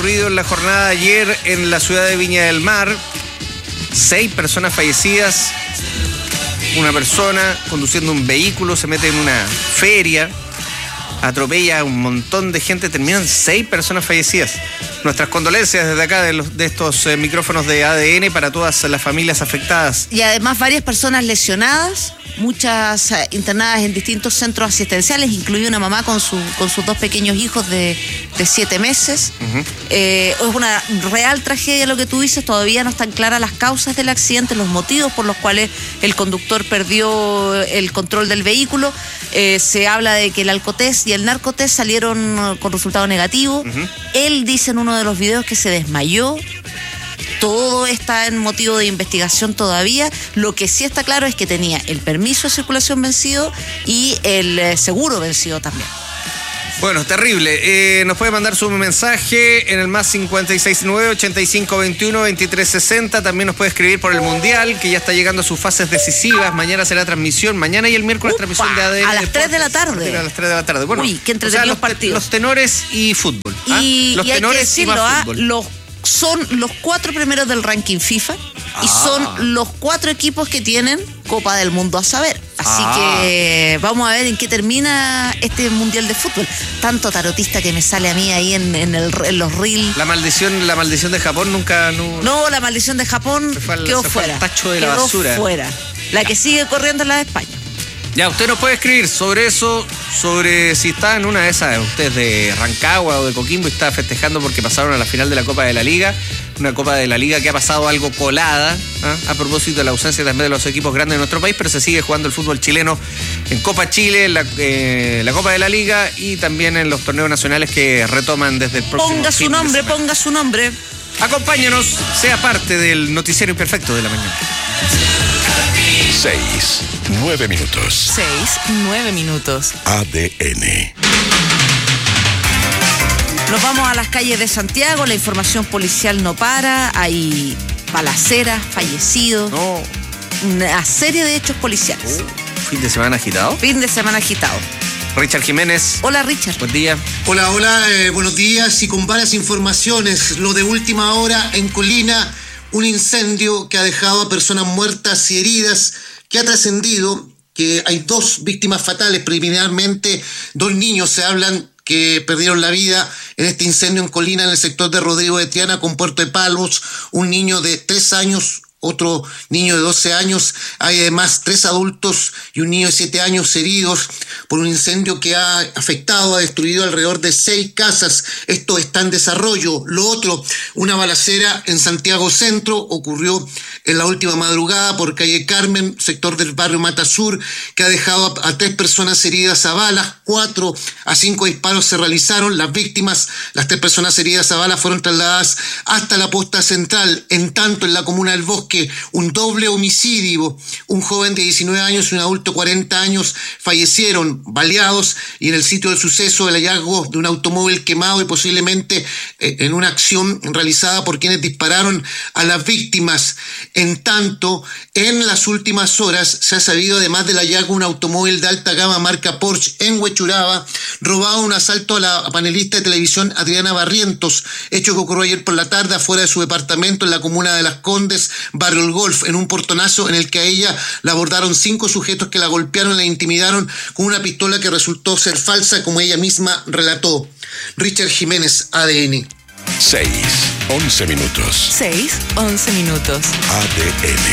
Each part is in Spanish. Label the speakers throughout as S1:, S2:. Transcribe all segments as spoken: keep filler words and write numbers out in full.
S1: ocurrido en la jornada de ayer en la ciudad de Viña del Mar. Seis personas fallecidas. Una persona conduciendo un vehículo se mete en una feria, atropella a un montón de gente, terminan seis personas fallecidas. Nuestras condolencias desde acá de, los, de estos eh, micrófonos de A D N para todas las familias afectadas.
S2: Y además varias personas lesionadas, muchas eh, internadas en distintos centros asistenciales, incluye una mamá con, su, con sus dos pequeños hijos de, de siete meses. Uh-huh. Eh, es una real tragedia lo que tú dices, todavía no están claras las causas del accidente, los motivos por los cuales el conductor perdió el control del vehículo. Eh, se habla de que el alcotest y el narcotest salieron con resultado negativo. Uh-huh. Él dice en uno de los videos que se desmayó. Todo está en motivo de investigación todavía. Lo que sí está claro es que tenía el permiso de circulación vencido y el eh, seguro vencido también.
S1: Bueno, terrible. Eh, nos puede mandar su mensaje en el más cincuenta y seis nueve, ochenta y cinco veintiuno, veintitrés sesenta. También nos puede escribir por el Mundial, que ya está llegando a sus fases decisivas. Mañana será transmisión. Mañana y el miércoles
S2: Upa,
S1: transmisión de A D N.
S2: A las tres de la tarde.
S1: A las tres de la tarde. Bueno,
S2: uy, qué entretenidos,
S1: o sea, los,
S2: partidos.
S1: Los tenores y fútbol. ¿ah?
S2: Y,
S1: los
S2: y
S1: tenores
S2: hay que decirlo,
S1: y más
S2: ¿ah?
S1: fútbol.
S2: Los son los cuatro primeros del ranking FIFA ah. y son los cuatro equipos que tienen Copa del Mundo a saber. Así ah. que vamos a ver en qué termina este Mundial de Fútbol. Tanto tarotista que me sale a mí ahí en, en, el, en los reels.
S1: La maldición, la maldición de Japón nunca... No,
S2: no la maldición de Japón
S1: al,
S2: quedó fuera.
S1: El tacho de
S2: quedó
S1: la basura.
S2: fuera. La que sigue corriendo es la de España.
S1: Ya, usted nos puede escribir sobre eso, sobre si está en una de esas, usted de Rancagua o de Coquimbo y está festejando porque pasaron a la final de la Copa de la Liga, una Copa de la Liga que ha pasado algo colada, ¿eh? A propósito de la ausencia también de los equipos grandes de nuestro país, pero se sigue jugando el fútbol chileno en Copa Chile, en la, eh, la Copa de la Liga y también en los torneos nacionales que retoman desde el próximo
S2: Ponga su nombre, ponga su nombre.
S1: Acompáñenos, sea parte del noticiero imperfecto de la mañana.
S3: Seis, nueve minutos.
S4: Seis, nueve minutos.
S3: A D N.
S2: Nos vamos a las calles de Santiago, la información policial no para, hay balaceras, fallecidos,
S1: no.
S2: Una serie de hechos policiales.
S1: Uh, ¿Fin de semana agitado?
S2: Fin de semana agitado.
S1: Richard Jiménez.
S2: Hola, Richard.
S1: Buen día.
S5: Hola, hola, eh, buenos días y con varias informaciones. Lo de última hora en Colina, un incendio que ha dejado a personas muertas y heridas, que ha trascendido que hay dos víctimas fatales, preliminarmente dos niños se hablan que perdieron la vida en este incendio en Colina, en el sector de Rodrigo de Triana con Puerto de Palos, un niño de tres años, otro niño de doce años, hay además tres adultos y un niño de siete años heridos por un incendio que ha afectado, ha destruido alrededor de seis casas. Esto está en desarrollo. Lo otro, una balacera en Santiago Centro, ocurrió en la última madrugada por calle Carmen, sector del barrio Mata Sur, que ha dejado a, a tres personas heridas a balas, cuatro a cinco disparos se realizaron. Las víctimas, las tres personas heridas a balas fueron trasladadas hasta la posta central. En tanto, en la comuna del Bosque, un doble homicidio, un joven de diecinueve años y un adulto de cuarenta años fallecieron baleados y en el sitio del suceso el hallazgo de un automóvil quemado y posiblemente eh, en una acción realizada por quienes dispararon a las víctimas. En tanto, en las últimas horas se ha sabido además del hallazgo de un automóvil de alta gama marca Porsche en Huechuraba, robado un asalto a la panelista de televisión Adriana Barrientos, hecho que ocurrió ayer por la tarde afuera de su departamento en la comuna de Las Condes, Barrio El Golf, en un portonazo en el que a ella la abordaron cinco sujetos que la golpearon y la intimidaron con una pistola que resultó ser falsa, como ella misma relató. Richard Jiménez, A D N.
S3: Seis, once minutos.
S4: Seis, once minutos.
S3: A D N.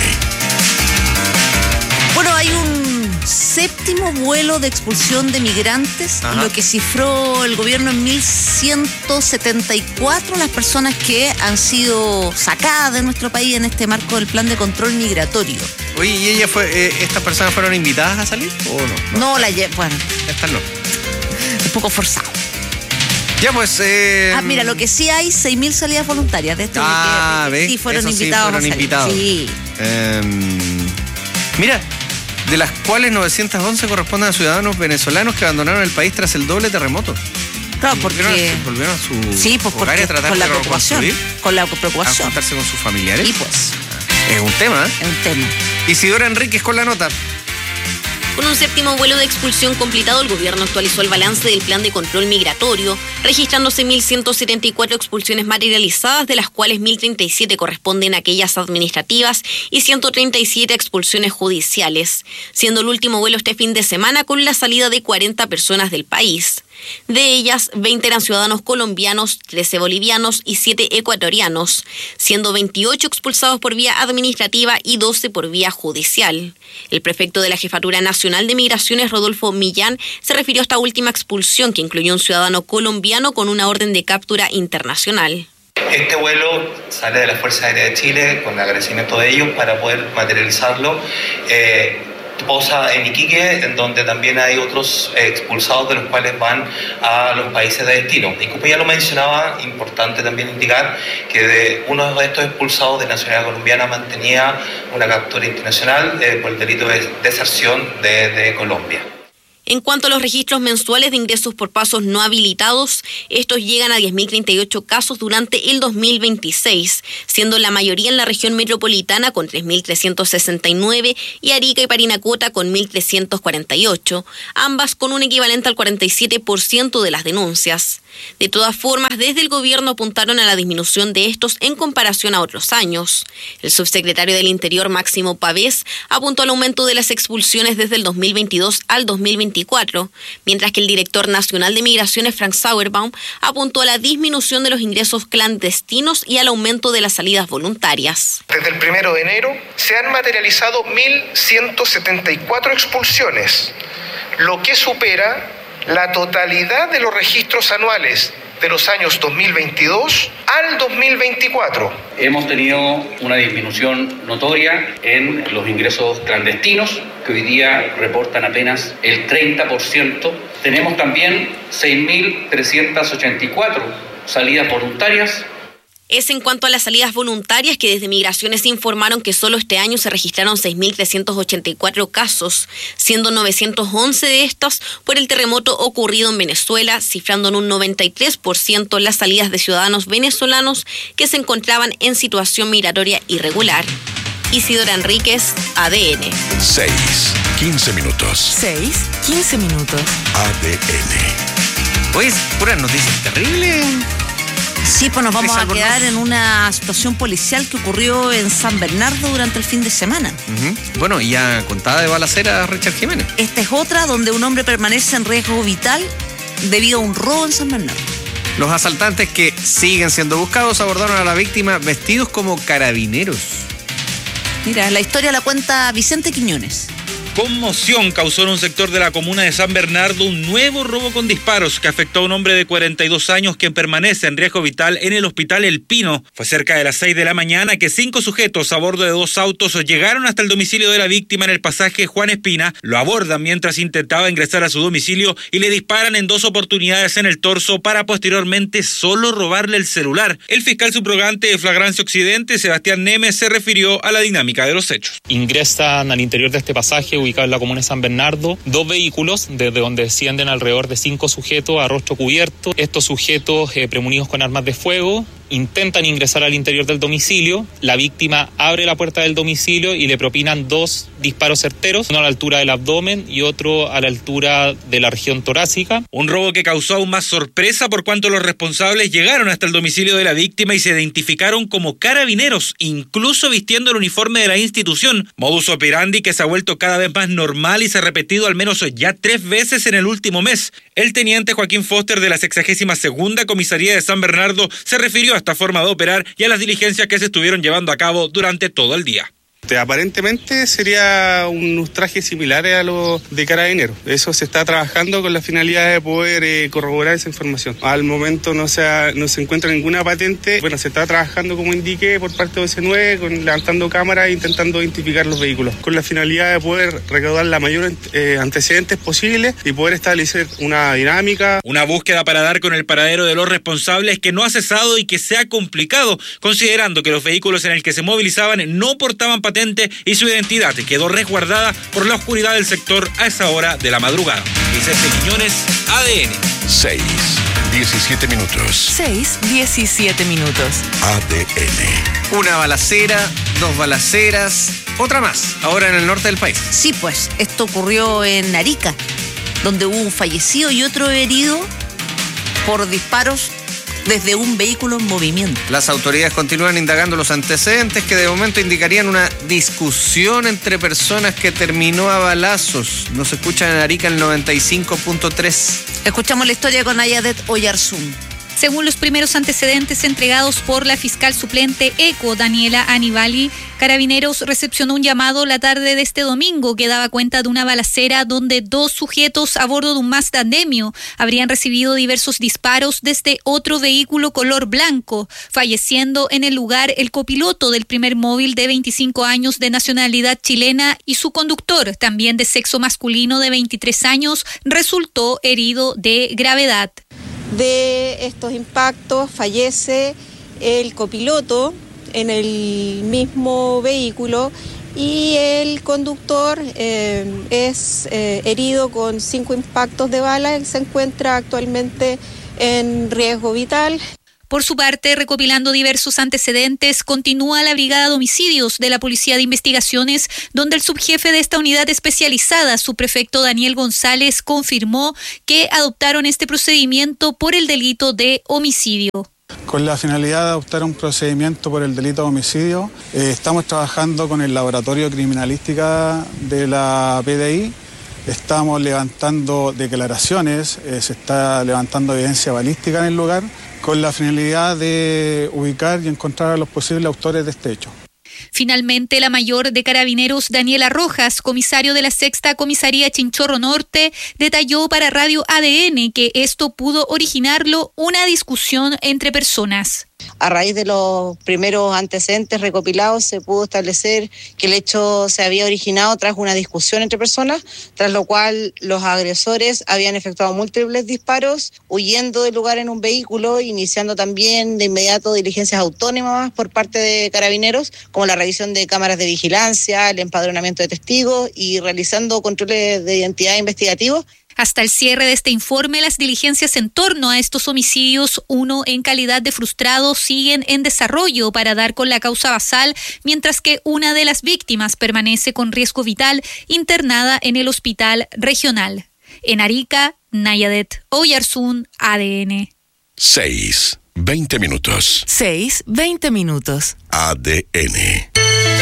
S2: Bueno, hay un séptimo vuelo de expulsión de migrantes, Ajá. lo que cifró el gobierno en mil ciento setenta y cuatro las personas que han sido sacadas de nuestro país en este marco del plan de control migratorio.
S1: Oye, ¿y ella fue, eh, estas personas fueron invitadas a salir o no?
S2: No, no la bueno.
S1: Estas no.
S2: Un poco forzado.
S1: Ya pues... Eh...
S2: Ah, mira, lo que sí hay, seis mil salidas voluntarias de esto.
S1: Ah,
S2: que,
S1: ¿ves?
S2: Sí, fueron
S1: Eso
S2: invitados
S1: sí, fueron
S2: a salir.
S1: invitados.
S2: Sí.
S1: Eh, mira, de las cuales novecientos once corresponden a ciudadanos venezolanos que abandonaron el país tras el doble terremoto.
S2: Claro, porque...
S1: Volvieron a, volvieron a su
S2: sí, pues
S1: hogar y a tratar
S2: con la
S1: de
S2: preocupación. Con la preocupación.
S1: A juntarse con sus familiares.
S2: Y pues...
S1: Es un tema, ¿eh?
S2: Es un tema.
S1: Isidora Enríquez con la nota.
S6: Con un séptimo vuelo de expulsión completado, el gobierno actualizó el balance del plan de control migratorio, registrándose mil ciento setenta y cuatro expulsiones materializadas, de las cuales mil treinta y siete corresponden a aquellas administrativas y ciento treinta y siete expulsiones judiciales, siendo el último vuelo este fin de semana con la salida de cuarenta personas del país. De ellas, veinte eran ciudadanos colombianos, trece bolivianos y siete ecuatorianos, siendo veintiocho expulsados por vía administrativa y doce por vía judicial. El prefecto de la Jefatura Nacional de Migraciones, Rodolfo Millán, se refirió a esta última expulsión, que incluyó un ciudadano colombiano con una orden de captura internacional.
S7: Este vuelo sale de la Fuerza Aérea de Chile, con agradecimiento de ellos, para poder materializarlo. Eh, posa en Iquique, en donde también hay otros expulsados, de los cuales van a los países de destino. Y como ya lo mencionaba, importante también indicar que de uno de estos expulsados de nacionalidad colombiana mantenía una captura internacional eh, por el delito de deserción de, de Colombia.
S6: En cuanto a los registros mensuales de ingresos por pasos no habilitados, estos llegan a diez mil treinta y ocho casos durante el dos mil veintiséis, siendo la mayoría en la región metropolitana con tres mil trescientos sesenta y nueve y Arica y Parinacota con mil trescientos cuarenta y ocho, ambas con un equivalente al cuarenta y siete por ciento de las denuncias. De todas formas, desde el gobierno apuntaron a la disminución de estos en comparación a otros años. El subsecretario del Interior, Máximo Pavés, apuntó al aumento de las expulsiones desde el dos mil veintidós al dos mil veinticuatro, mientras que el director nacional de Migraciones, Frank Sauerbaum, apuntó a la disminución de los ingresos clandestinos y al aumento de las salidas voluntarias.
S8: Desde el primero de enero se han materializado mil ciento setenta y cuatro expulsiones, lo que supera la totalidad de los registros anuales de los años dos mil veintidós al dos mil veinticuatro.
S9: Hemos tenido una disminución notoria en los ingresos clandestinos, que hoy día reportan apenas el treinta por ciento. Tenemos también seis mil trescientas ochenta y cuatro salidas voluntarias.
S6: Es en cuanto a las salidas voluntarias, que desde Migraciones informaron que solo este año se registraron seis mil trescientos ochenta y cuatro casos, siendo novecientos once de estos por el terremoto ocurrido en Venezuela, cifrando en un noventa y tres por ciento las salidas de ciudadanos venezolanos que se encontraban en situación migratoria irregular. Isidora Enríquez, A D N.
S3: seis, quince minutos.
S4: seis, quince minutos.
S3: A D N.
S1: Oye, puras noticias terribles.
S2: Sí, pues nos vamos a quedar
S1: albornoz.
S2: en una situación policial que ocurrió en San Bernardo durante el fin de semana.
S1: Uh-huh. Bueno, y ya contada de balacera Richard Jiménez.
S2: Esta es otra donde un hombre permanece en riesgo vital debido a un robo en San Bernardo.
S1: Los asaltantes, que siguen siendo buscados, abordaron a la víctima vestidos como carabineros.
S2: Mira, la historia la cuenta Vicente Quiñones.
S10: Conmoción causó en un sector de la comuna de San Bernardo un nuevo robo con disparos que afectó a un hombre de cuarenta y dos años que permanece en riesgo vital en el hospital El Pino. Fue cerca de las seis de la mañana que cinco sujetos a bordo de dos autos llegaron hasta el domicilio de la víctima en el pasaje Juan Espina, lo abordan mientras intentaba ingresar a su domicilio y le disparan en dos oportunidades en el torso para posteriormente solo robarle el celular. El fiscal subrogante de Flagrancia Occidente, Sebastián Nemes, se refirió a la dinámica de los hechos.
S11: Ingresan al interior de este pasaje ubicado en la comuna de San Bernardo dos vehículos desde donde descienden alrededor de cinco sujetos a rostro cubierto. Estos sujetos eh, premunidos con armas de fuego intentan ingresar al interior del domicilio. La víctima abre la puerta del domicilio y le propinan dos disparos certeros, uno a la altura del abdomen y otro a la altura de la región torácica.
S10: Un robo que causó aún más sorpresa por cuanto los responsables llegaron hasta el domicilio de la víctima y se identificaron como carabineros, incluso vistiendo el uniforme de la institución. Modus operandi que se ha vuelto cada vez más normal y se ha repetido al menos ya tres veces en el último mes. El teniente Joaquín Foster de la sexagésima segunda Comisaría de San Bernardo se refirió a esta forma de operar y a las diligencias que se estuvieron llevando a cabo durante todo el día.
S12: Aparentemente sería unos trajes similares a los de carabineros. Eso se está trabajando con la finalidad de poder eh, corroborar esa información. Al momento no se, ha, no se encuentra ninguna patente. Bueno, se está trabajando, como indiqué, por parte de O C nueve, con, levantando cámaras e intentando identificar los vehículos, con la finalidad de poder recaudar la mayor eh, antecedentes posibles y poder establecer una dinámica.
S10: Una búsqueda para dar con el paradero de los responsables que no ha cesado y que se ha complicado, considerando que los vehículos en el que se movilizaban no portaban patente y su identidad quedó resguardada por la oscuridad del sector a esa hora de la madrugada. Vicente Quiñones, A D N.
S3: seis, diecisiete minutos.
S4: seis, diecisiete minutos.
S3: A D N.
S1: Una balacera, dos balaceras, Otra más, ahora en el norte del país.
S2: Sí, pues, esto ocurrió en Arica, donde hubo un fallecido y otro herido por disparos desde un vehículo en movimiento.
S1: Las autoridades continúan indagando los antecedentes que de momento indicarían una discusión entre personas que terminó a balazos. Nos escuchan en Arica el noventa y cinco punto tres.
S2: Escuchamos la historia con Nayadet Oyarzún.
S13: Según los primeros antecedentes entregados por la fiscal suplente ECO, Daniela Anibali, Carabineros recepcionó un llamado la tarde de este domingo que daba cuenta de una balacera donde dos sujetos a bordo de un Mazda Demio habrían recibido diversos disparos desde otro vehículo color blanco, falleciendo en el lugar el copiloto del primer móvil de veinticinco años de nacionalidad chilena y su conductor, también de sexo masculino de veintitrés años, resultó herido de gravedad.
S14: De estos impactos fallece el copiloto en el mismo vehículo y el conductor eh, es eh, herido con cinco impactos de bala. Él se encuentra actualmente en riesgo vital.
S13: Por su parte, recopilando diversos antecedentes, continúa la Brigada de Homicidios de la Policía de Investigaciones, donde el subjefe de esta unidad especializada, subprefecto Daniel González, confirmó que adoptaron este procedimiento por el delito de homicidio.
S15: Con la finalidad de adoptar un procedimiento por el delito de homicidio, eh, estamos trabajando con el Laboratorio de Criminalística de la P D I. Estamos levantando declaraciones, eh, se está levantando evidencia balística en el lugar, con la finalidad de ubicar y encontrar a los posibles autores de este hecho.
S13: Finalmente, la mayor de Carabineros, Daniela Rojas, comisario de la Sexta Comisaría Chinchorro Norte, detalló para Radio A D N que esto pudo originarlo una discusión entre personas.
S16: A raíz de los primeros antecedentes recopilados se pudo establecer que el hecho se había originado tras una discusión entre personas, tras lo cual los agresores habían efectuado múltiples disparos, huyendo del lugar en un vehículo, iniciando también de inmediato diligencias autónomas por parte de Carabineros, como la revisión de cámaras de vigilancia, el empadronamiento de testigos y realizando controles de identidad investigativos.
S13: Hasta el cierre de este informe, las diligencias en torno a estos homicidios, uno en calidad de frustrado, siguen en desarrollo para dar con la causa basal, mientras que una de las víctimas permanece con riesgo vital internada en el hospital regional. En Arica, Nayadet Oyarzún, A D N.
S3: seis, veinte minutos.
S4: seis, veinte minutos.
S3: A D N.